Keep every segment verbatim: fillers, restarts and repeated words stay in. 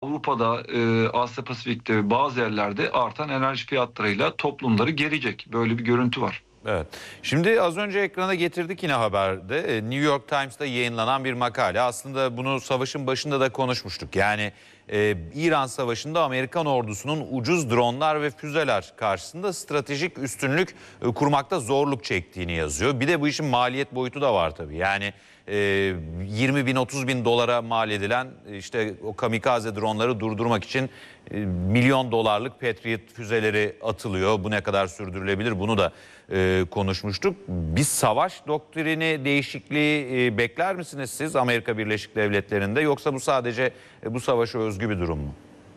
Avrupa'da, e, Asya Pasifik'te bazı yerlerde artan enerji fiyatlarıyla toplumları gerecek. Böyle bir görüntü var. Evet. Şimdi az önce ekrana getirdik yine haberde. New York Times'ta yayınlanan bir makale. Aslında bunu savaşın başında da konuşmuştuk. Yani e, İran Savaşı'nda Amerikan ordusunun ucuz dronlar ve füzeler karşısında stratejik üstünlük e, kurmakta zorluk çektiğini yazıyor. Bir de bu işin maliyet boyutu da var tabii. Yani e, yirmi bin otuz bin dolara mal edilen işte o kamikaze dronları durdurmak için e, milyon dolarlık Patriot füzeleri atılıyor. Bu ne kadar sürdürülebilir bunu da e, konuşmuştuk. Bir savaş doktrini değişikliği e, bekler misiniz siz Amerika Birleşik Devletleri'nde, yoksa bu sadece e, bu savaşa özgü bir durum mu?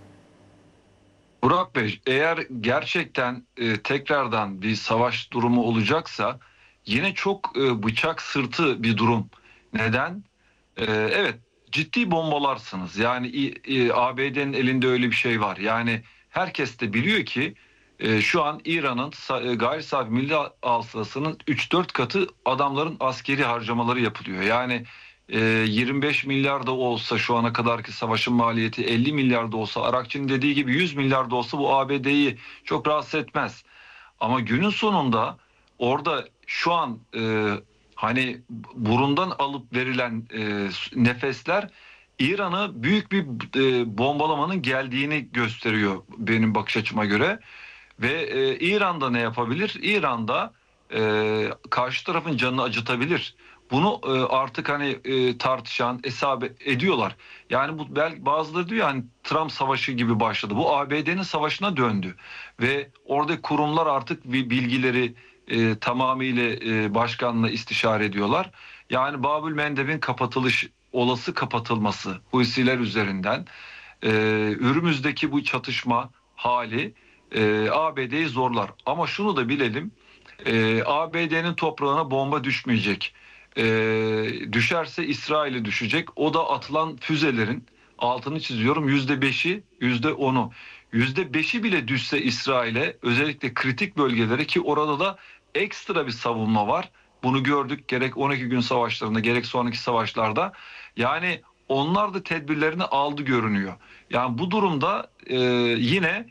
Burak Bey, eğer gerçekten e, tekrardan bir savaş durumu olacaksa yine çok e, bıçak sırtı bir durum. Neden? E, evet, ciddi bombalarsınız. Yani e, A B D'nin elinde öyle bir şey var. Yani herkes de biliyor ki e, şu an İran'ın e, gayri safi milli hasılasının üç dört katı adamların askeri harcamaları yapılıyor. Yani e, yirmi beş milyar da olsa şu ana kadarki savaşın maliyeti, elli milyar da olsa, Arakçı'nın dediği gibi yüz milyar da olsa bu A B D'yi çok rahatsız etmez. Ama günün sonunda orada şu an e, hani burundan alıp verilen e, nefesler İran'ı büyük bir e, bombalamanın geldiğini gösteriyor benim bakış açıma göre. Ve e, İran'da ne yapabilir? İran'da e, karşı tarafın canını acıtabilir. Bunu e, artık hani e, tartışan, hesap ediyorlar. Yani bu belki bazıları diyor hani Trump savaşı gibi başladı. Bu A B D'nin savaşına döndü. Ve orada kurumlar artık bilgileri e, tamamıyla e, başkanla istişare ediyorlar. Yani Babül Mendeb'in kapatılış, olası kapatılması Husiler üzerinden, e, Ürümüzdeki bu çatışma hali e, A B D'yi zorlar. Ama şunu da bilelim, e, A B D'nin toprağına bomba düşmeyecek. E, düşerse İsrail'e düşecek. O da atılan füzelerin, altını çiziyorum, yüzde beşi, yüzde onu. Yüzde beşi bile düşse İsrail'e, özellikle kritik bölgelere, ki orada da ekstra bir savunma var. Bunu gördük gerek on iki gün savaşlarında gerek sonraki savaşlarda. Yani onlar da tedbirlerini aldı görünüyor. Yani bu durumda e, yine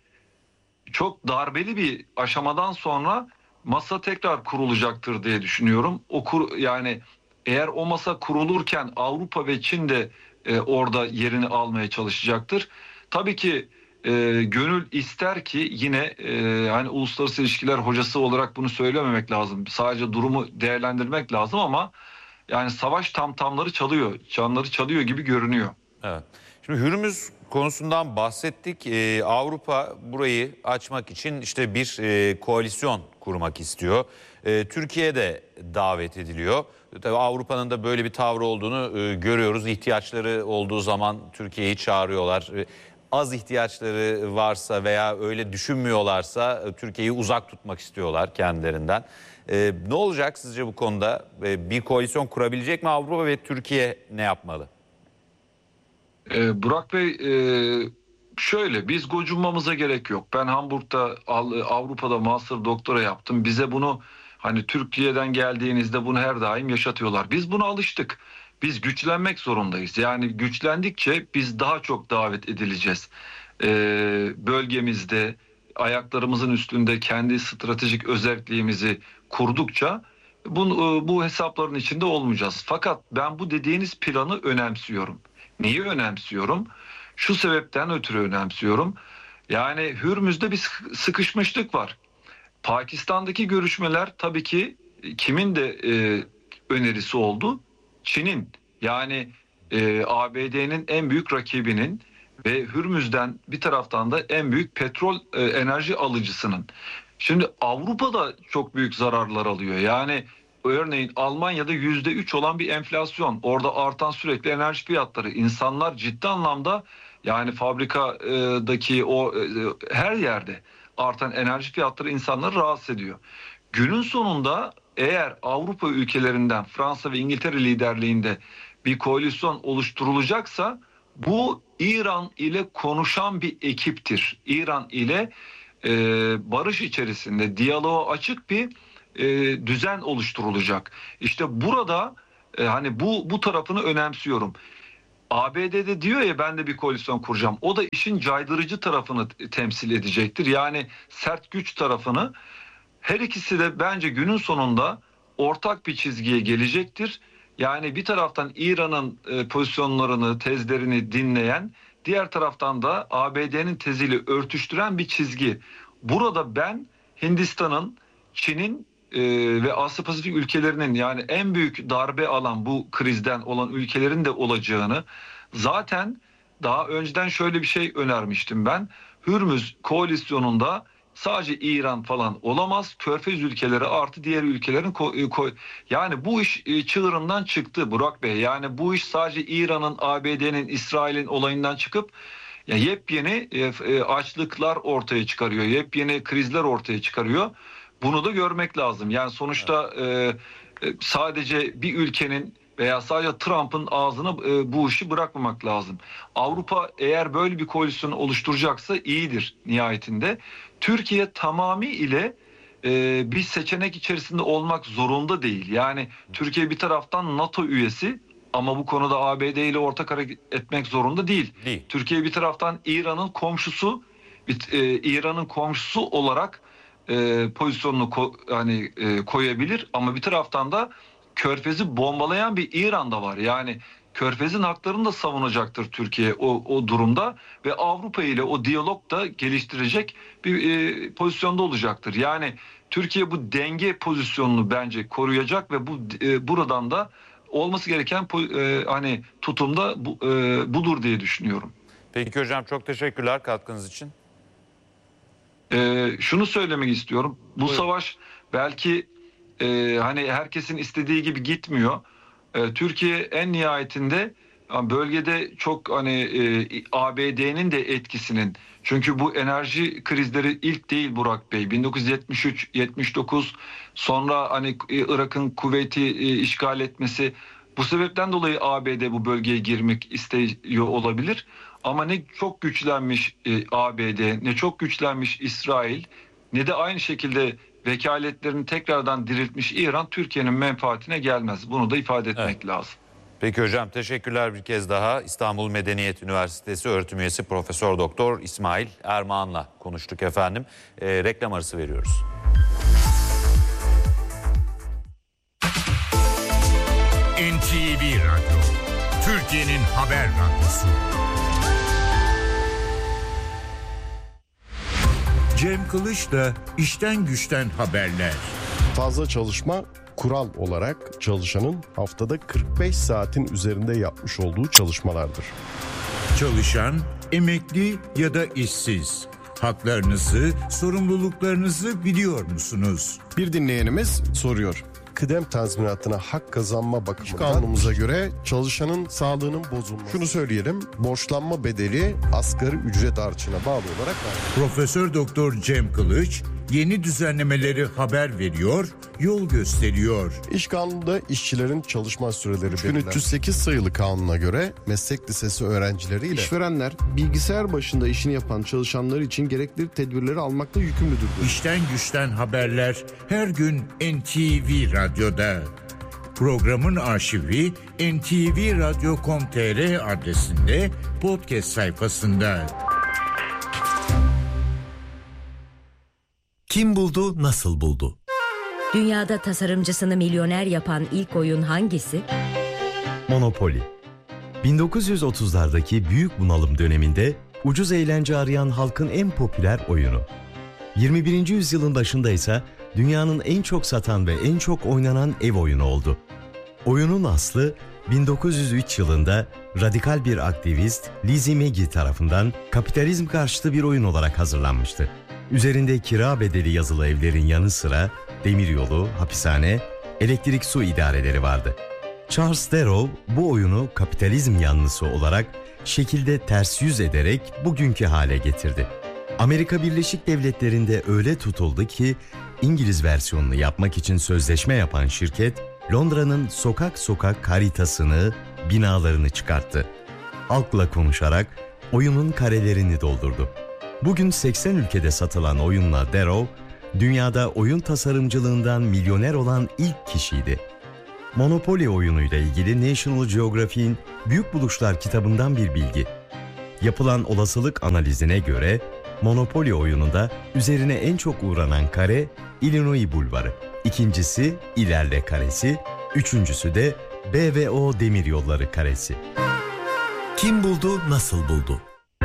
çok darbeli bir aşamadan sonra masa tekrar kurulacaktır diye düşünüyorum. O kur, yani eğer o masa kurulurken Avrupa ve Çin de e, orada yerini almaya çalışacaktır. Tabii ki e, gönül ister ki yine e, hani uluslararası ilişkiler hocası olarak bunu söylememek lazım. Sadece durumu değerlendirmek lazım ama yani savaş tamtamları çalıyor, çanları çalıyor gibi görünüyor. Evet. Şimdi Hürmüz konusundan bahsettik. Ee, Avrupa burayı açmak için işte bir e, koalisyon kurmak istiyor. Ee, Türkiye de davet ediliyor. Tabii Avrupa'nın da böyle bir tavrı olduğunu e, görüyoruz. İhtiyaçları olduğu zaman Türkiye'yi çağırıyorlar. E, az ihtiyaçları varsa veya öyle düşünmüyorlarsa e, Türkiye'yi uzak tutmak istiyorlar kendilerinden. E, ne olacak sizce bu konuda? E, bir koalisyon kurabilecek mi Avrupa ve Türkiye ne yapmalı? Ee, Burak Bey, e, şöyle, biz gocunmamıza gerek yok. Ben Hamburg'da Avrupa'da master doktora yaptım. Bize bunu hani Türkiye'den geldiğinizde bunu her daim yaşatıyorlar. Biz buna alıştık. Biz güçlenmek zorundayız. Yani güçlendikçe biz daha çok davet edileceğiz. Ee, bölgemizde ayaklarımızın üstünde kendi stratejik özelliğimizi kurdukça bu, bu hesapların içinde olmayacağız. Fakat ben bu dediğiniz planı önemsiyorum. Niye önemsiyorum? Şu sebepten ötürü önemsiyorum. Yani Hürmüz'de bir sıkışmışlık var. Pakistan'daki görüşmeler tabii ki kimin de e, önerisi oldu? Çin'in. Yani e, A B D'nin en büyük rakibinin ve Hürmüz'den bir taraftan da en büyük petrol e, enerji alıcısının. Şimdi Avrupa'da çok büyük zararlar alıyor. Yani örneğin Almanya'da yüzde üç olan bir enflasyon. Orada artan sürekli enerji fiyatları. İnsanlar ciddi anlamda, yani fabrikadaki o e, her yerde artan enerji fiyatları insanları rahatsız ediyor. Günün sonunda eğer Avrupa ülkelerinden Fransa ve İngiltere liderliğinde bir koalisyon oluşturulacaksa bu İran ile konuşan bir ekiptir. İran ile e, barış içerisinde diyaloğa açık bir e, düzen oluşturulacak. İşte burada e, hani bu bu tarafını önemsiyorum. A B D'de diyor ya ben de bir koalisyon kuracağım. O da işin caydırıcı tarafını temsil edecektir. Yani sert güç tarafını. Her ikisi de bence günün sonunda ortak bir çizgiye gelecektir. Yani bir taraftan İran'ın e, pozisyonlarını, tezlerini dinleyen, diğer taraftan da A B D'nin teziyle örtüştüren bir çizgi. Burada ben Hindistan'ın, Çin'in e, ve Asya Pasifik ülkelerinin, yani en büyük darbe alan bu krizden olan ülkelerin de olacağını, zaten daha önceden şöyle bir şey önermiştim ben. Hürmüz koalisyonunda sadece İran falan olamaz. Körfez ülkeleri artı diğer ülkelerin ko- ko- yani bu iş e, çığırından çıktı Burak Bey. Yani bu iş sadece İran'ın, A B D'nin, İsrail'in olayından çıkıp ya yepyeni e, e, açlıklar ortaya çıkarıyor. Yepyeni krizler ortaya çıkarıyor. Bunu da görmek lazım. Yani sonuçta e, e, sadece bir ülkenin veya sadece Trump'ın ağzına e, bu işi bırakmamak lazım. Avrupa eğer böyle bir koalisyon oluşturacaksa iyidir nihayetinde. Türkiye tamamıyla e, bir seçenek içerisinde olmak zorunda değil. Yani Türkiye bir taraftan NATO üyesi ama bu konuda A B D ile ortak hareket etmek zorunda değil. değil. Türkiye bir taraftan İran'ın komşusu, e, İran'ın komşusu olarak e, pozisyonunu ko, hani e, koyabilir ama bir taraftan da Körfez'i bombalayan bir İran da var. Yani Körfez'in haklarını da savunacaktır Türkiye o, o durumda ve Avrupa ile o diyalog da geliştirecek bir e, pozisyonda olacaktır. Yani Türkiye bu denge pozisyonunu bence koruyacak ve bu e, buradan da olması gereken e, hani tutumda bu, e, budur diye düşünüyorum. Peki hocam, çok teşekkürler katkınız için. E, şunu söylemek istiyorum. Bu Buyurun. Savaş belki e, hani herkesin istediği gibi gitmiyor. E, Türkiye en nihayetinde bölgede çok hani e, A B D'nin de etkisinin, çünkü bu enerji krizleri ilk değil Burak Bey. bin dokuz yüz yetmiş üç yetmiş dokuz sonra hani Irak'ın Kuveyt'i e, işgal etmesi, bu sebepten dolayı A B D bu bölgeye girmek istiyor olabilir. Ama ne çok güçlenmiş e, A B D, ne çok güçlenmiş İsrail, ne de aynı şekilde vekaletlerini tekrardan diriltmiş İran Türkiye'nin menfaatine gelmez. Bunu da ifade etmek evet. lazım. Peki hocam, teşekkürler bir kez daha. İstanbul Medeniyet Üniversitesi öğretim üyesi Profesör Doktor İsmail Ermağan'la konuştuk efendim. E, reklam arası veriyoruz. N T V Radyo, Türkiye'nin haber radyosu. Cem Kılıç'la İşten Güçten haberler. Fazla çalışma kural olarak çalışanın haftada kırk beş saatin üzerinde yapmış olduğu çalışmalardır. Çalışan, emekli ya da işsiz. Haklarınızı, sorumluluklarınızı biliyor musunuz? Bir dinleyenimiz soruyor. Kıdem tazminatına hak kazanma bakımından kanunumuza göre çalışanın sağlığının bozulması. Şunu söyleyelim, borçlanma bedeli asgari ücret artışına bağlı olarak var. Profesör Doktor Cem Kılıç yeni düzenlemeleri haber veriyor, yol gösteriyor. İş kanununda işçilerin çalışma süreleri belirler. üç yüz sekiz sayılı kanuna göre meslek lisesi öğrencileriyle işverenler bilgisayar başında işini yapan çalışanlar için gerekli tedbirleri almakla yükümlüdür. İşten Güçten haberler her gün N T V Radyo'da. Programın arşivi en te ve radyo nokta com nokta tr adresinde podcast sayfasında. Kim buldu, nasıl buldu? Dünyada tasarımcısını milyoner yapan ilk oyun hangisi? Monopoly. bin dokuz yüz otuzlardaki büyük bunalım döneminde ucuz eğlence arayan halkın en popüler oyunu. yirmi birinci yüzyılın başında ise dünyanın en çok satan ve en çok oynanan ev oyunu oldu. Oyunun aslı bin dokuz yüz üç yılında radikal bir aktivist Lizzie Magie tarafından kapitalizm karşıtı bir oyun olarak hazırlanmıştı. Üzerinde kira bedeli yazılı evlerin yanı sıra demiryolu, hapishane, elektrik su idareleri vardı. Charles Darrow bu oyunu kapitalizm yanlısı olarak şekilde ters yüz ederek bugünkü hale getirdi. Amerika Birleşik Devletleri'nde öyle tutuldu ki İngiliz versiyonunu yapmak için sözleşme yapan şirket Londra'nın sokak sokak haritasını, binalarını çıkarttı. Halkla konuşarak oyunun karelerini doldurdu. Bugün seksen ülkede satılan oyunla Darrow, dünyada oyun tasarımcılığından milyoner olan ilk kişiydi. Monopoly oyunuyla ilgili National Geographic'in Büyük Buluşlar kitabından bir bilgi. Yapılan olasılık analizine göre Monopoly oyununda üzerine en çok uğranan kare Illinois Bulvarı, ikincisi İlerle karesi, üçüncüsü de B ve O Demiryolları karesi. Kim buldu, nasıl buldu?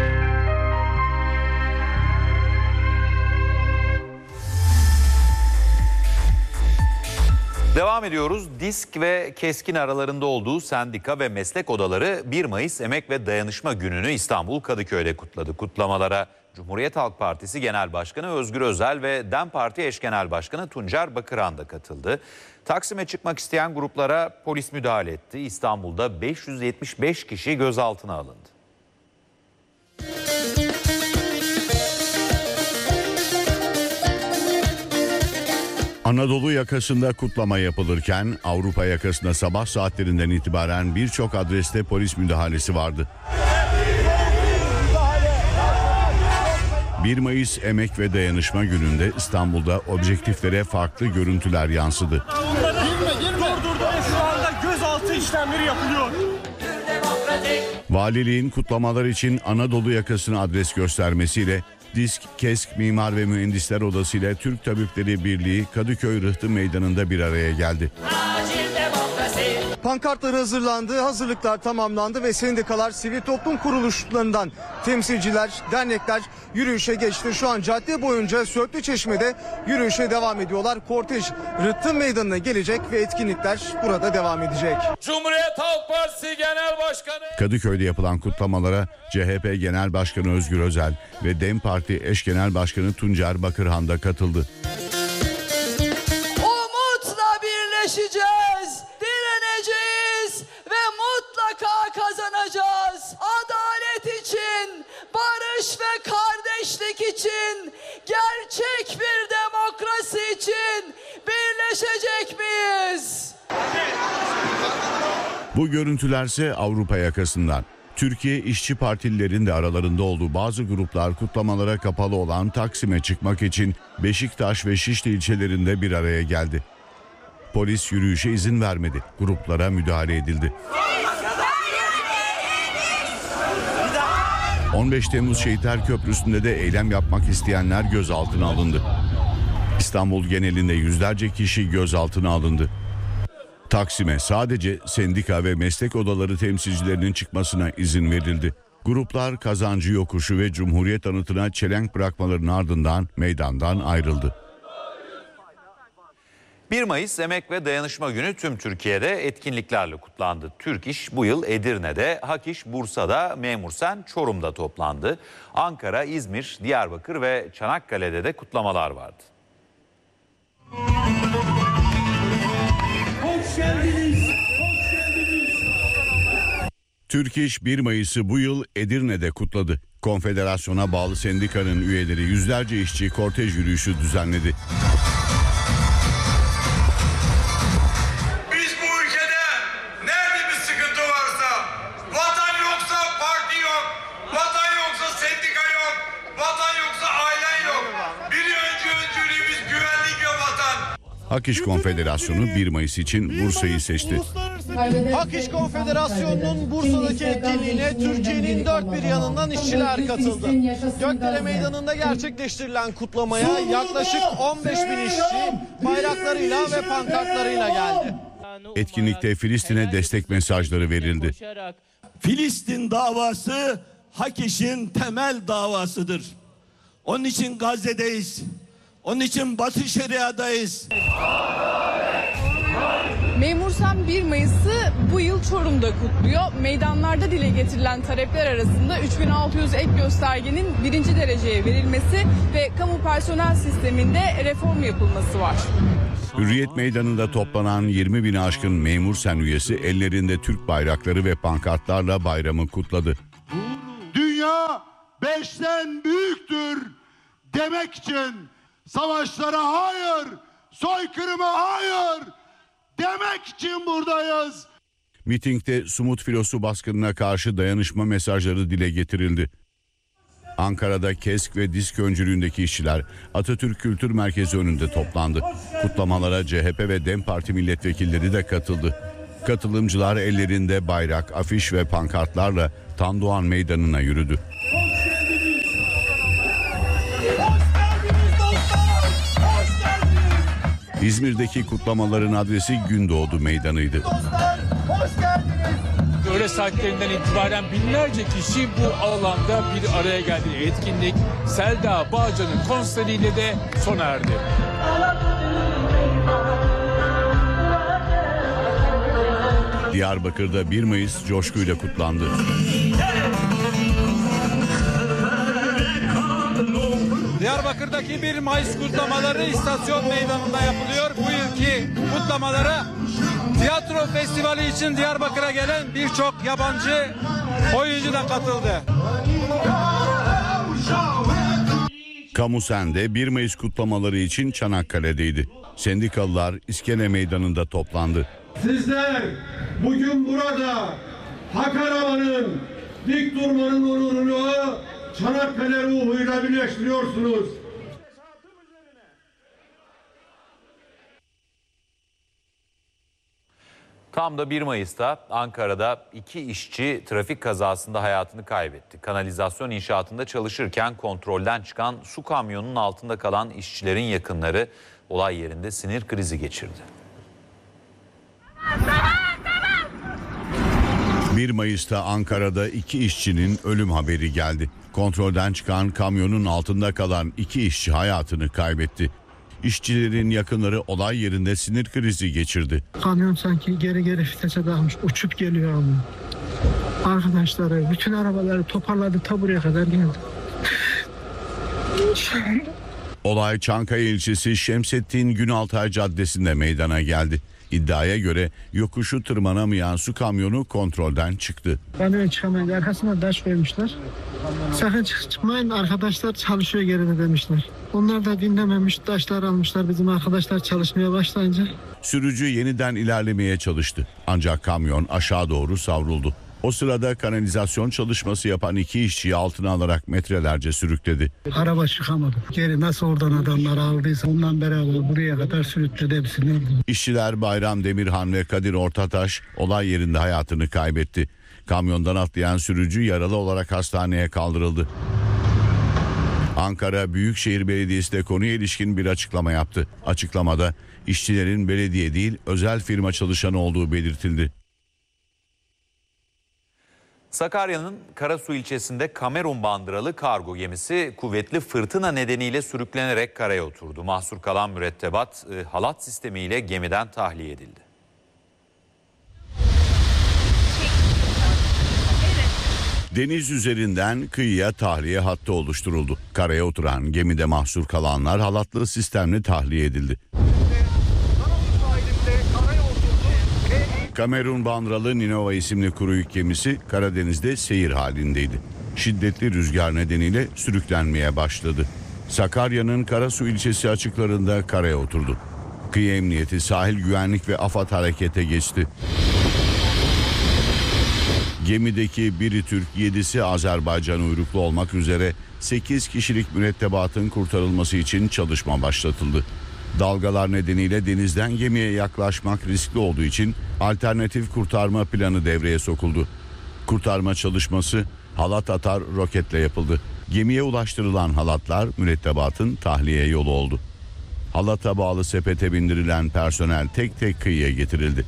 Devam ediyoruz. DİSK ve KESK'in aralarında olduğu sendika ve meslek odaları bir Mayıs Emek ve Dayanışma Günü'nü İstanbul Kadıköy'de kutladı. Kutlamalara Cumhuriyet Halk Partisi Genel Başkanı Özgür Özel ve DEM Parti Eş Genel Başkanı Tuncer Bakırhan da katıldı. Taksim'e çıkmak isteyen gruplara polis müdahale etti. İstanbul'da beş yüz yetmiş beş kişi gözaltına alındı. Anadolu yakasında kutlama yapılırken Avrupa yakasında sabah saatlerinden itibaren birçok adreste polis müdahalesi vardı. bir Mayıs Emek ve Dayanışma Günü'nde İstanbul'da objektiflere farklı görüntüler yansıdı. Girme, girme. Dur dur dur. Şu anda gözaltı işlemleri yapılıyor. Valiliğin kutlamalar için Anadolu yakasına adres göstermesiyle DİSK, KESK, Mimar ve Mühendisler Odası ile Türk Tabipleri Birliği Kadıköy Rıhtı Meydanı'nda bir araya geldi. Pankartlar hazırlandı, hazırlıklar tamamlandı ve sendikalar, sivil toplum kuruluşlarından temsilciler, dernekler yürüyüşe geçti. Şu an cadde boyunca Söğütlüçeşme'de yürüyüşe devam ediyorlar. Kortej Rıhtı Meydanı'na gelecek ve etkinlikler burada devam edecek. Cumhuriyet Halk Partisi Genel Başkanı Kadıköy'de yapılan kutlamalara C H P Genel Başkanı Özgür Özel ve DEM Parti Eş Genel Başkanı Tuncer Bakırhan da katıldı. Umutla birleşeceğiz, direneceğiz ve mutlaka kazanacağız. Adalet için, barış ve kardeşlik için, gerçek bir demokrasi için birleşecek miyiz? Bu görüntülerse Avrupa yakasından. Türkiye İşçi Partililerin de aralarında olduğu bazı gruplar kutlamalara kapalı olan Taksim'e çıkmak için Beşiktaş ve Şişli ilçelerinde bir araya geldi. Polis yürüyüşe izin vermedi. Gruplara müdahale edildi. on beş Temmuz Şehitler Köprüsü'nde de eylem yapmak isteyenler gözaltına alındı. İstanbul genelinde yüzlerce kişi gözaltına alındı. Taksim'e sadece sendika ve meslek odaları temsilcilerinin çıkmasına izin verildi. Gruplar Kazancı Yokuşu ve Cumhuriyet Anıtı'na çelenk bırakmalarının ardından meydandan ayrıldı. bir Mayıs Emek ve Dayanışma Günü tüm Türkiye'de etkinliklerle kutlandı. Türk İş bu yıl Edirne'de, Hak İş Bursa'da, Memursen Çorum'da toplandı. Ankara, İzmir, Diyarbakır ve Çanakkale'de de kutlamalar vardı. Hoş geldiniz. Hoş geldiniz. Türk İş bir Mayıs'ı bu yıl Edirne'de kutladı. Konfederasyona bağlı sendikanın üyeleri yüzlerce işçi kortej yürüyüşü düzenledi. biz bu ülkede nerede bir sıkıntı varsa, vatan yoksa parti yok, vatan yoksa sendika yok, vatan yoksa ailen yok. Bir önce öncülüğümüz güvenlik ve vatan. Hak İş Konfederasyonu bir Mayıs için Bursa'yı seçti. Hak İş Konfederasyonu'nun Bursa'daki etkinliğine Türkiye'nin dört bir yanından işçiler katıldı. Gökdere Meydanı'nda gerçekleştirilen kutlamaya yaklaşık on beş bin işçi bayraklarıyla ve pankartlarıyla geldi. Etkinlikte Filistin'e destek mesajları verildi. Filistin davası Hak İş'in temel davasıdır. Onun için Gazze'deyiz. Onun için Batı Şeria'dayız. Memursen bir Mayıs'ı bu yıl Çorum'da kutluyor. Meydanlarda dile getirilen talepler arasında üç bin altı yüz ek göstergenin birinci dereceye verilmesi ve kamu personel sisteminde reform yapılması var. Hürriyet Meydanı'nda toplanan yirmi bini aşkın Memursen üyesi ellerinde Türk bayrakları ve pankartlarla bayramı kutladı. Dünya beşten büyüktür demek için savaşlara hayır, soykırıma hayır demek için buradayız. Mitingde Sumut filosu baskınına karşı dayanışma mesajları dile getirildi. Ankara'da KESK ve disk öncülüğündeki işçiler Atatürk Kültür Merkezi önünde toplandı. Kutlamalara C H P ve DEM Parti milletvekilleri de katıldı. Katılımcılar ellerinde bayrak, afiş ve pankartlarla Tandoğan Meydanı'na yürüdü. İzmir'deki kutlamaların adresi Gündoğdu Meydanı'ydı. Öğle saatlerinden itibaren binlerce kişi bu alanda bir araya geldi. Etkinlik Selda Bağcan'ın konseriyle de sona erdi. Diyarbakır'da bir Mayıs coşkuyla kutlandı. Diyarbakır'daki bir Mayıs kutlamaları istasyon meydanında yapılıyor. Bu yılki kutlamalara tiyatro festivali için Diyarbakır'a gelen birçok yabancı oyuncu da katıldı. Kamusen de bir Mayıs kutlamaları için Çanakkale'deydi. Sendikalılar İskele Meydanı'nda toplandı. Sizler bugün burada hak aramanın, dik durmanın onurunu Çanakkale ruhuyla birleştiriyorsunuz. Tam da bir Mayıs'ta Ankara'da iki işçi trafik kazasında hayatını kaybetti. Kanalizasyon inşaatında çalışırken kontrolden çıkan su kamyonunun altında kalan işçilerin yakınları olay yerinde sinir krizi geçirdi. bir Mayıs'ta Ankara'da iki işçinin ölüm haberi geldi. Kontrolden çıkan kamyonun altında kalan iki işçi hayatını kaybetti. İşçilerin yakınları olay yerinde sinir krizi geçirdi. Kamyon sanki geri geri vitese takmış, uçup geliyor ama. Arkadaşları bütün arabaları toparladı, ta buraya kadar geldi. Olay Çankaya ilçesi Şemsettin Günaltay Caddesi'nde meydana geldi. İddiaya göre yokuşu tırmanamayan su kamyonu kontrolden çıktı. Kamyon çıkamayınca arkasına taş koymuşlar. Sakın çıkmayın, arkadaşlar çalışıyor geride demişler. Onlar da dinlememiş, taşlar almışlar, bizim arkadaşlar çalışmaya başlayınca. Sürücü yeniden ilerlemeye çalıştı. Ancak kamyon aşağı doğru savruldu. O sırada kanalizasyon çalışması yapan iki işçiyi altına alarak metrelerce sürükledi. Araba çıkamadı. Geri nasıl oradan adamlar aldıysa ondan beraber buraya kadar sürükledi hepsini. İşçiler Bayram Demirhan ve Kadir Ortataş olay yerinde hayatını kaybetti. Kamyondan atlayan sürücü yaralı olarak hastaneye kaldırıldı. Ankara Büyükşehir Belediyesi de konuya ilişkin bir açıklama yaptı. Açıklamada işçilerin belediye değil özel firma çalışanı olduğu belirtildi. Sakarya'nın Karasu ilçesinde Kamerun bandıralı kargo gemisi kuvvetli fırtına nedeniyle sürüklenerek karaya oturdu. Mahsur kalan mürettebat e, halat sistemiyle gemiden tahliye edildi. Deniz üzerinden kıyıya tahliye hattı oluşturuldu. Karaya oturan gemide mahsur kalanlar halatlı sistemle tahliye edildi. Kamerun bandıralı Ninova isimli kuru yük gemisi Karadeniz'de seyir halindeydi. Şiddetli rüzgar nedeniyle sürüklenmeye başladı. Sakarya'nın Karasu ilçesi açıklarında karaya oturdu. Kıyı Emniyeti, Sahil Güvenlik ve AFAD harekete geçti. Gemideki biri Türk, yedisi Azerbaycan uyruklu olmak üzere sekiz kişilik mürettebatın kurtarılması için çalışma başlatıldı. Dalgalar nedeniyle denizden gemiye yaklaşmak riskli olduğu için alternatif kurtarma planı devreye sokuldu. Kurtarma çalışması halat atar roketle yapıldı. Gemiye ulaştırılan halatlar mürettebatın tahliye yolu oldu. Halata bağlı sepete bindirilen personel tek tek kıyıya getirildi.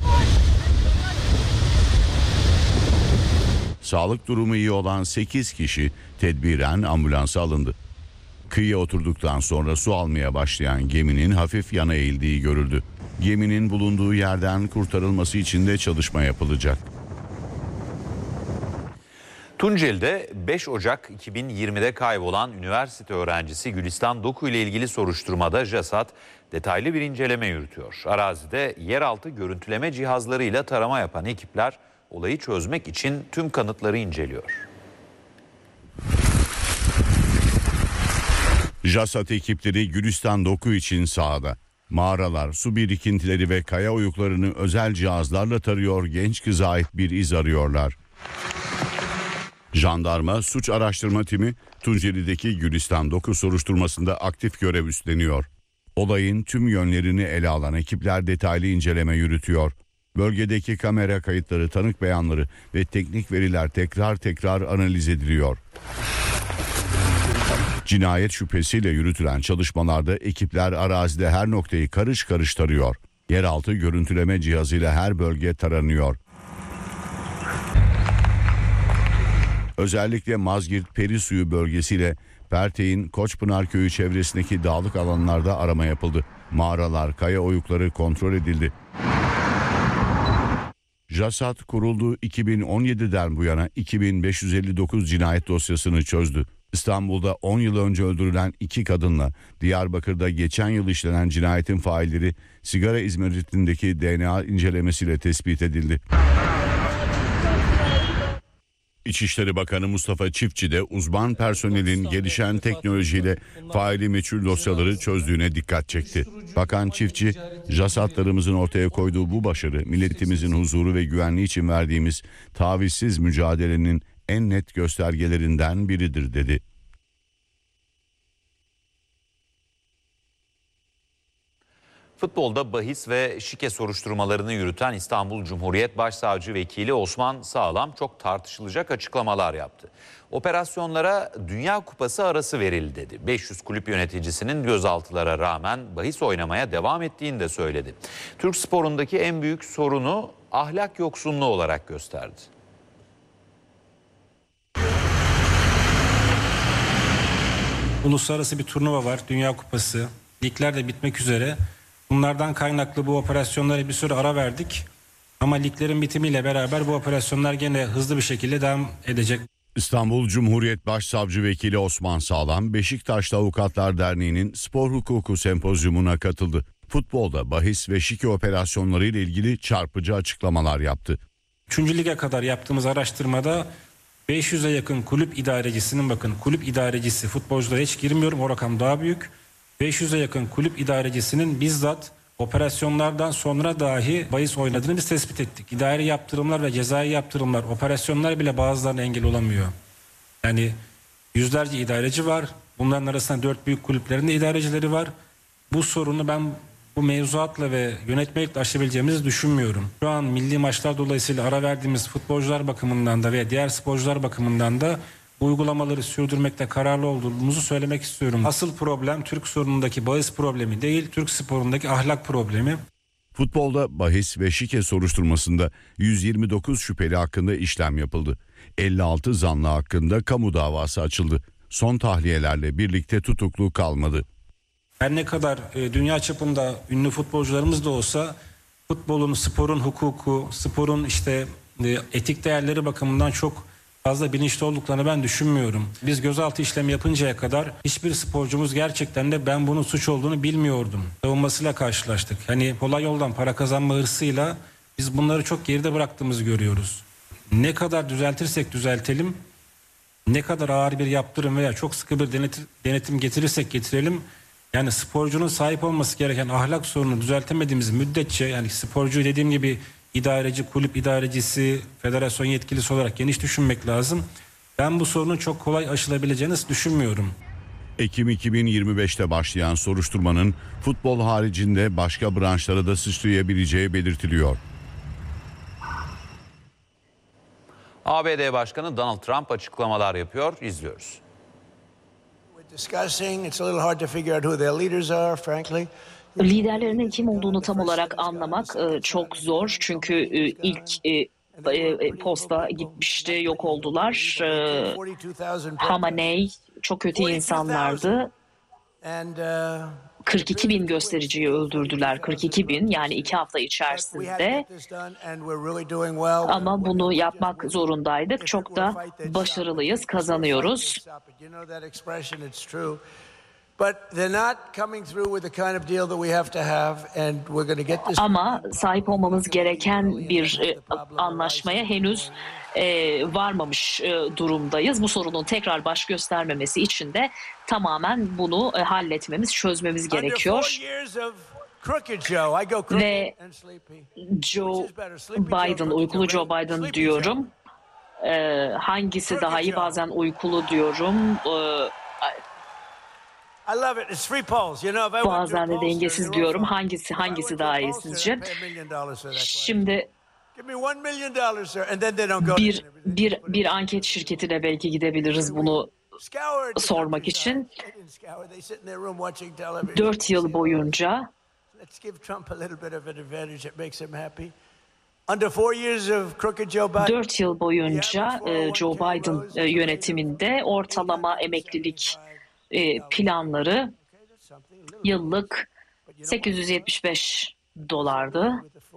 Sağlık durumu iyi olan sekiz kişi tedbiren ambulansa alındı. Kıyıya oturduktan sonra su almaya başlayan geminin hafif yana eğildiği görüldü. Geminin bulunduğu yerden kurtarılması için de çalışma yapılacak. Tunceli'de beş Ocak iki bin yirmide kaybolan üniversite öğrencisi Gülistan Doku ile ilgili soruşturmada JASAT detaylı bir inceleme yürütüyor. Arazide yeraltı görüntüleme cihazlarıyla tarama yapan ekipler olayı çözmek için tüm kanıtları inceliyor. JASAT ekipleri Gülistan Doku için sahada. Mağaralar, su birikintileri ve kaya oyuklarını özel cihazlarla tarıyor, genç kıza ait bir iz arıyorlar. Jandarma Suç Araştırma Timi Tunceli'deki Gülistan dokuz soruşturmasında aktif görev üstleniyor. Olayın tüm yönlerini ele alan ekipler detaylı inceleme yürütüyor. Bölgedeki kamera kayıtları, tanık beyanları ve teknik veriler tekrar tekrar analiz ediliyor. Cinayet şüphesiyle yürütülen çalışmalarda ekipler arazide her noktayı karış karış tarıyor. Yeraltı görüntüleme cihazıyla her bölge taranıyor. Özellikle Mazgirt Perisuyu bölgesiyle Pertek'in Koçpınar Köyü çevresindeki dağlık alanlarda arama yapıldı. Mağaralar, kaya oyukları kontrol edildi. JASAT kurulduğu iki bin on yediden bu yana iki bin beş yüz elli dokuz cinayet dosyasını çözdü. İstanbul'da on yıl önce öldürülen iki kadınla Diyarbakır'da geçen yıl işlenen cinayetin failleri sigara izmaritindeki D N A incelemesiyle tespit edildi. İçişleri Bakanı Mustafa Çiftçi de uzman personelin gelişen teknolojiyle faili meçhul dosyaları çözdüğüne dikkat çekti. Bakan Çiftçi, JASAT'larımızın ortaya koyduğu bu başarı milletimizin huzuru ve güvenliği için verdiğimiz tavizsiz mücadelenin en net göstergelerinden biridir dedi. Futbolda bahis ve şike soruşturmalarını yürüten İstanbul Cumhuriyet Başsavcı Vekili Osman Sağlam çok tartışılacak açıklamalar yaptı. Operasyonlara Dünya Kupası arası verildi dedi. beş yüz kulüp yöneticisinin gözaltılara rağmen bahis oynamaya devam ettiğini de söyledi. Türk sporundaki en büyük sorunu ahlak yoksunluğu olarak gösterdi. Uluslararası bir turnuva var, Dünya Kupası. Ligler de bitmek üzere. Bunlardan kaynaklı bu operasyonlara bir süre ara verdik. Ama liglerin bitimiyle beraber bu operasyonlar gene hızlı bir şekilde devam edecek. İstanbul Cumhuriyet Başsavcı Vekili Osman Sağlam, Beşiktaş'ta Avukatlar Derneği'nin spor hukuku sempozyumuna katıldı. Futbolda bahis ve şike operasyonları ile ilgili çarpıcı açıklamalar yaptı. Üçüncü lige kadar yaptığımız araştırmada beş yüze yakın kulüp idarecisinin, bakın kulüp idarecisi, futbolculara hiç girmiyorum, o rakam daha büyük. beş yüze yakın kulüp idarecisinin bizzat operasyonlardan sonra dahi bahis oynadığını biz tespit ettik. İdari yaptırımlar ve cezai yaptırımlar, operasyonlar bile bazılarına engel olamıyor. Yani yüzlerce idareci var. Bunların arasında dört büyük kulüplerin de idarecileri var. Bu sorunu ben bu mevzuatla ve yönetmelikle aşabileceğimizi düşünmüyorum. Şu an milli maçlar dolayısıyla ara verdiğimiz futbolcular bakımından da ve diğer sporcular bakımından da bu uygulamaları sürdürmekte kararlı olduğumuzu söylemek istiyorum. Asıl problem Türk sorunundaki bahis problemi değil, Türk sporundaki ahlak problemi. Futbolda bahis ve şike soruşturmasında yüz yirmi dokuz şüpheli hakkında işlem yapıldı. elli altı zanlı hakkında kamu davası açıldı. Son tahliyelerle birlikte tutuklu kalmadı. Her ne kadar e, dünya çapında ünlü futbolcularımız da olsa futbolun, sporun hukuku, sporun işte e, etik değerleri bakımından çok fazla bilinçli olduklarını ben düşünmüyorum. Biz gözaltı işlemi yapıncaya kadar hiçbir sporcumuz gerçekten de ben bunun suç olduğunu bilmiyordum savunmasıyla karşılaştık. Hani kolay yoldan para kazanma hırsıyla biz bunları çok geride bıraktığımızı görüyoruz. Ne kadar düzeltirsek düzeltelim, ne kadar ağır bir yaptırım veya çok sıkı bir denetim, denetim getirirsek getirelim, yani sporcunun sahip olması gereken ahlak sorununu düzeltemediğimiz müddetçe, yani sporcu dediğim gibi idareci, kulüp idarecisi, federasyon yetkilisi olarak geniş düşünmek lazım. Ben bu sorunun çok kolay aşılabileceğini düşünmüyorum. Ekim iki bin yirmi beşte başlayan soruşturmanın futbol haricinde başka branşlara da sıçrayabileceği belirtiliyor. A B D Başkanı Donald Trump açıklamalar yapıyor, izliyoruz. Liderlerinin kim olduğunu tam olarak anlamak çok zor. Çünkü ilk posta gitmişti, yok oldular. Hamaney çok kötü insanlardı. kırk iki bin göstericiyi öldürdüler. kırk iki bin, yani iki hafta içerisinde. Ama bunu yapmak zorundaydık. Çok da başarılıyız, kazanıyoruz. Ama sahip olmamız gereken bir e, anlaşmaya henüz e, varmamış e, durumdayız. Bu sorunun tekrar baş göstermemesi için de tamamen bunu e, halletmemiz, çözmemiz gerekiyor. Ve Joe Biden, uykulu Joe Biden diyorum. e, hangisi daha iyi, bazen uykulu diyorum. E, bazen de dengesiz diyorum. Hangisi hangisi daha iyi sizce? Şimdi bir bir bir anket şirketine belki gidebiliriz bunu sormak için. Dört yıl boyunca Dört yıl boyunca e, Joe Biden e, yönetiminde ortalama emeklilik e, planları yıllık sekiz yüz yetmiş beş dolardı.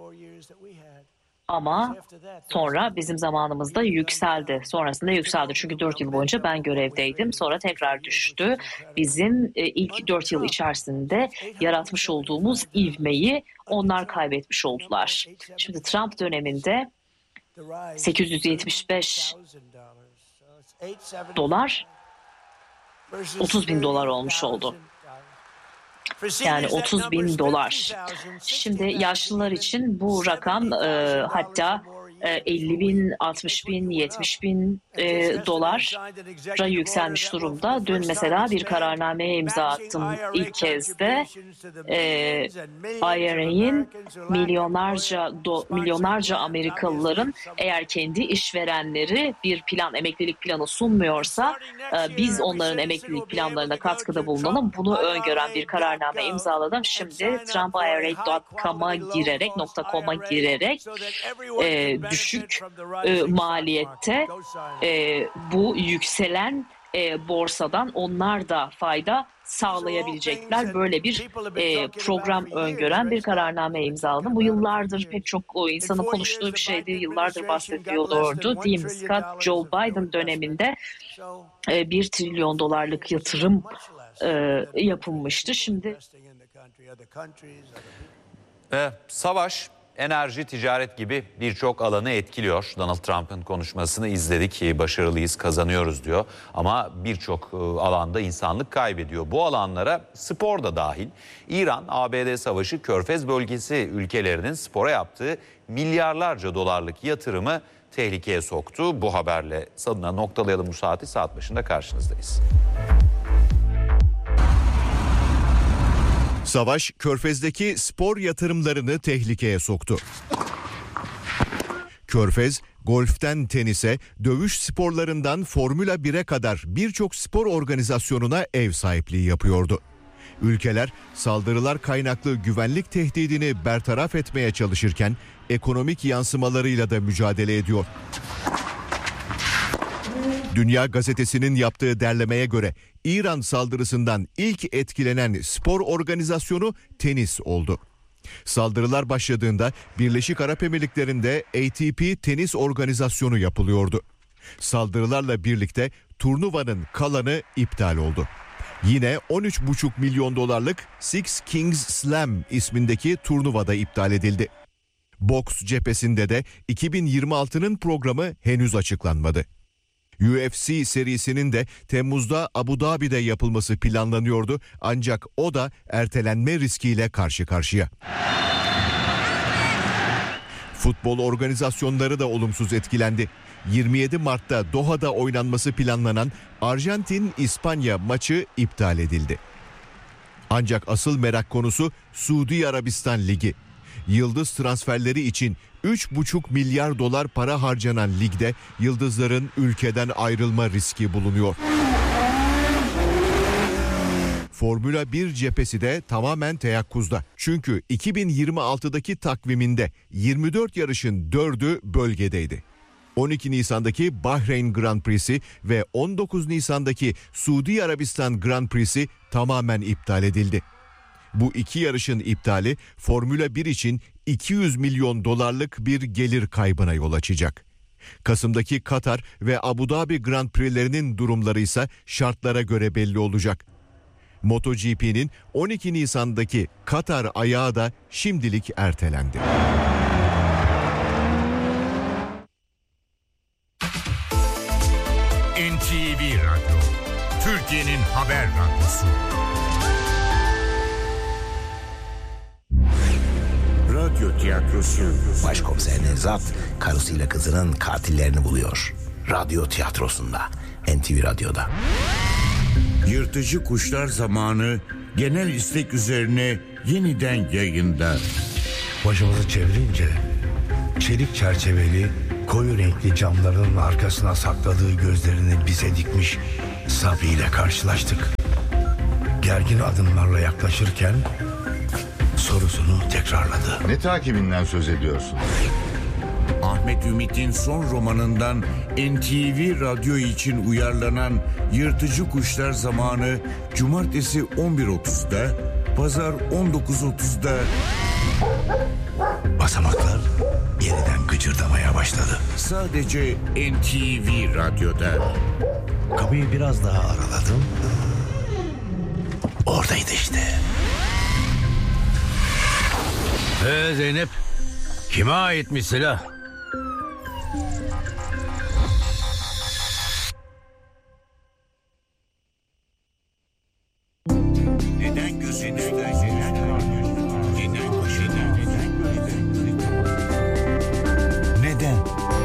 Ama sonra bizim zamanımızda yükseldi. Sonrasında yükseldi. Çünkü dört yıl boyunca ben görevdeydim. Sonra tekrar düştü. Bizim e, ilk dört yıl içerisinde yaratmış olduğumuz ivmeyi onlar kaybetmiş oldular. Şimdi Trump döneminde sekiz yüz yetmiş beş dolar otuz bin dolar olmuş oldu. Yani otuz bin dolar. Şimdi yaşlılar için bu rakam e, hatta e, elli bin, altmış bin, yetmiş bin e, dolara yükselmiş durumda. Dün mesela bir kararnameye imza attım ilk kez de. E, I R A'nin milyonlarca do, milyonlarca Amerikalıların eğer kendi işverenleri bir plan, emeklilik planı sunmuyorsa e, biz onların emeklilik planlarına katkıda bulunalım. Bunu öngören bir kararname imzaladım. Şimdi Trump I R A nokta com'a girerek .com'a girerek e, düşük e, maliyette e, bu yükselen e, borsadan onlar da fayda sağlayabilecekler. Böyle bir e, program öngören bir kararname imzaladım. Bu yıllardır pek çok o insanın konuştuğu bir şeydi. Yıllardır bahsediliyordu. Değil mi Scott? Joe Biden döneminde e, bir trilyon dolarlık yatırım e, yapılmıştı. Şimdi Ve savaş, enerji, ticaret gibi birçok alanı etkiliyor. Donald Trump'ın konuşmasını izledik. Başarılıyız, kazanıyoruz diyor. Ama birçok alanda insanlık kaybediyor. Bu alanlara spor da dahil. İran, A B D savaşı, Körfez bölgesi ülkelerinin spora yaptığı milyarlarca dolarlık yatırımı tehlikeye soktu. Bu haberle adına noktalayalım bu saati. Saat başında karşınızdayız. Savaş, Körfez'deki spor yatırımlarını tehlikeye soktu. Körfez, golften tenise, dövüş sporlarından Formula bire kadar birçok spor organizasyonuna ev sahipliği yapıyordu. Ülkeler, saldırılar kaynaklı güvenlik tehdidini bertaraf etmeye çalışırken ekonomik yansımalarıyla da mücadele ediyor. Dünya Gazetesi'nin yaptığı derlemeye göre İran saldırısından ilk etkilenen spor organizasyonu tenis oldu. Saldırılar başladığında Birleşik Arap Emirlikleri'nde A T P tenis organizasyonu yapılıyordu. Saldırılarla birlikte turnuvanın kalanı iptal oldu. Yine on üç buçuk milyon dolarlık Six Kings Slam ismindeki turnuvada iptal edildi. Boks cephesinde de iki bin yirmi altının programı henüz açıklanmadı. U F C serisinin de Temmuz'da Abu Dhabi'de yapılması planlanıyordu ancak o da ertelenme riskiyle karşı karşıya. Futbol organizasyonları da olumsuz etkilendi. yirmi yedi Mart'ta Doha'da oynanması planlanan Arjantin-İspanya maçı iptal edildi. Ancak asıl merak konusu Suudi Arabistan Ligi. Yıldız transferleri için üç buçuk milyar dolar para harcanan ligde yıldızların ülkeden ayrılma riski bulunuyor. Formula bir cephesi de tamamen teyakkuzda. Çünkü iki bin yirmi altıdaki takviminde yirmi dört yarışın dördü bölgedeydi. on iki Nisan'daki Bahreyn Grand Prix'si ve on dokuz Nisan'daki Suudi Arabistan Grand Prix'si tamamen iptal edildi. Bu iki yarışın iptali Formula bir için iki yüz milyon dolarlık bir gelir kaybına yol açacak. Kasım'daki Katar ve Abu Dhabi Grand Prix'lerinin durumları ise şartlara göre belli olacak. MotoGP'nin on iki Nisan'daki Katar ayağı da şimdilik ertelendi. N T V Radyo, Türkiye'nin haber radyosu. Radyo tiyatrosu. Başkomiser Nevzat karısıyla kızının katillerini buluyor. radyo tiyatrosunda, N T V Radyo'da. Yırtıcı Kuşlar Zamanı genel istek üzerine yeniden yayında. Başımızı çevirince çelik çerçeveli koyu renkli camların arkasına sakladığı gözlerini bize dikmiş Sabri ile karşılaştık. Gergin adımlarla yaklaşırken sorusunu tekrarladı. Ne takibinden söz ediyorsun? Ahmet Ümit'in son romanından N T V Radyo için uyarlanan Yırtıcı Kuşlar Zamanı Cumartesi on bir otuzda, Pazar on dokuz otuzda. Basamaklar yeniden gıcırdamaya başladı. Sadece N T V Radyo'da. Kapıyı biraz daha araladım. Oradaydı işte. Ee Zeynep, kime aitmiş silah? Neden gözünüzden neden neden başından neden böyle? Neden?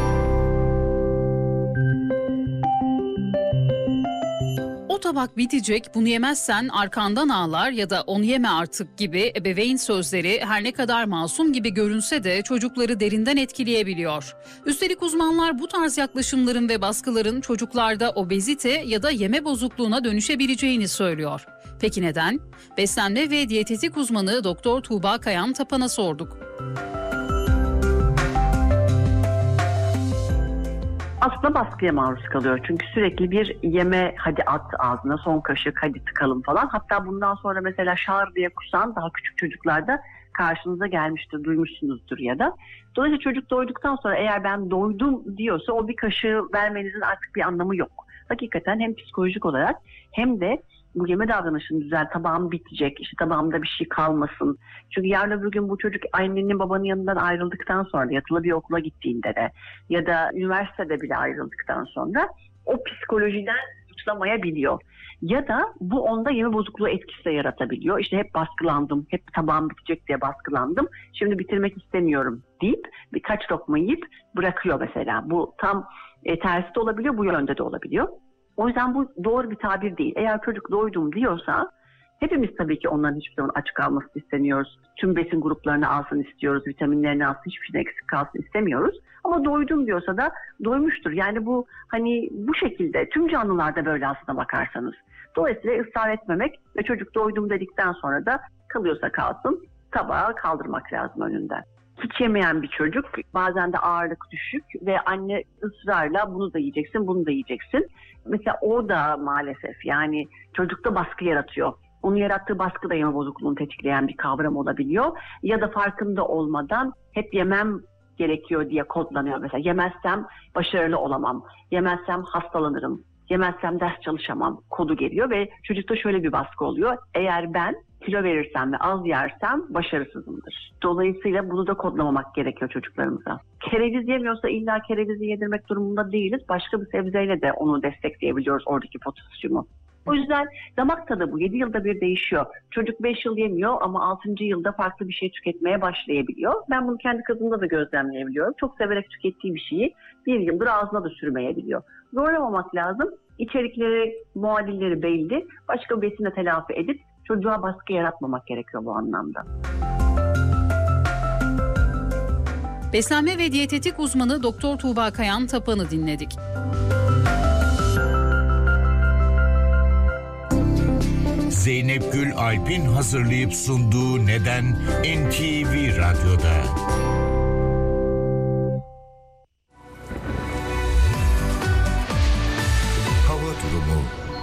O tabak bitecek, bunu yemezsen arkandan ağlar ya da onu yeme artık gibi ebeveyn sözleri her ne kadar masum gibi görünse de çocukları derinden etkileyebiliyor. Üstelik uzmanlar bu tarz yaklaşımların ve baskıların çocuklarda obezite ya da yeme bozukluğuna dönüşebileceğini söylüyor. Peki neden? Beslenme ve diyetetik uzmanı Doktor Tuğba Kayan Tapan'a sorduk. Aslında baskıya maruz kalıyor. Çünkü sürekli bir yeme, hadi at ağzına son kaşık, hadi tıkalım falan. Hatta bundan sonra mesela şağır diye kusan daha küçük çocuklarda karşınıza gelmiştir, duymuşsunuzdur ya da. Dolayısıyla çocuk doyduktan sonra eğer ben doydum diyorsa o bir kaşığı vermenizin artık bir anlamı yok. Hakikaten hem psikolojik olarak hem de bu yeme davranışını düzel, tabağım bitecek, işte tabağımda bir şey kalmasın. Çünkü yarın öbür gün bu çocuk annenin babanın yanından ayrıldıktan sonra, yatılı bir okula gittiğinde de ya da üniversitede bile ayrıldıktan sonra o psikolojiden kurtulamayabiliyor. Ya da bu onda yeme bozukluğu etkisi de yaratabiliyor. İşte hep baskılandım, hep tabağım bitecek diye baskılandım, şimdi bitirmek istemiyorum deyip birkaç lokma yiyip bırakıyor mesela. Bu tam e, tersi de olabiliyor, bu yönde de olabiliyor. O yüzden bu doğru bir tabir değil. Eğer çocuk doydum diyorsa hepimiz tabii ki onların hiçbir zaman aç kalmasını istemiyoruz. Tüm besin gruplarını alsın istiyoruz, vitaminlerini alsın, hiçbir şey eksik kalsın istemiyoruz. Ama doydum diyorsa da doymuştur. Yani bu hani bu şekilde tüm canlılarda böyle aslına bakarsanız. Dolayısıyla ısrar etmemek ve çocuk doydum dedikten sonra da kalıyorsa kalsın, tabağı kaldırmak lazım önünden. Hiç yemeyen bir çocuk, bazen de ağırlık düşük ve anne ısrarla bunu da yiyeceksin, bunu da yiyeceksin. Mesela o da maalesef yani çocukta baskı yaratıyor. Onun yarattığı baskı da yeme bozukluğunu tetikleyen bir kavram olabiliyor. Ya da farkında olmadan hep yemem gerekiyor diye kodlanıyor. Mesela yemezsem başarılı olamam, yemezsem hastalanırım, yemezsem ders çalışamam kodu geliyor ve çocukta şöyle bir baskı oluyor. Eğer ben kilo verirsem ve az yersem başarısızımdır. Dolayısıyla bunu da kodlamamak gerekiyor çocuklarımıza. Kereviz yemiyorsa illa kerevizi yedirmek durumunda değiliz. Başka bir sebzeyle de onu destekleyebiliyoruz, oradaki potasyumu. O yüzden damak tadı bu. yedi yılda bir değişiyor. Çocuk beş yıl yemiyor ama altıncı yılda farklı bir şey tüketmeye başlayabiliyor. Ben bunu kendi kızımda da gözlemleyebiliyorum. Çok severek tükettiği bir şeyi bir yıldır ağzına da sürmeyebiliyor. Zorlamamak lazım. İçerikleri, muadilleri belli. Başka bir besinle telafi edip çocuğa baskı yaratmamak gerekiyor bu anlamda. Beslenme ve diyetetik uzmanı Doktor Tuğba Kayan Tapan'ı dinledik. Zeynep Gül Alp'in hazırlayıp sunduğu Neden N T V Radyo'da. Hava durumu.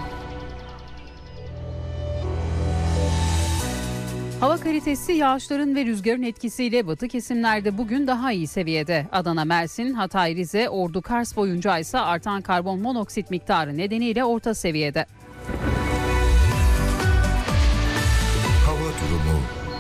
Hava kalitesi yağışların ve rüzgarın etkisiyle batı kesimlerde bugün daha iyi seviyede. Adana, Mersin, Hatay, Rize, Ordu, Kars boyunca ise artan karbon monoksit miktarı nedeniyle orta seviyede. Hava durumu.